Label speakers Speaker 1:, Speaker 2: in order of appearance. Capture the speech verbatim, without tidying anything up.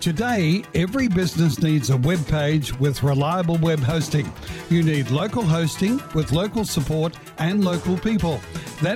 Speaker 1: Today, every business needs a web page with reliable web hosting. You need local hosting with local support and local people. That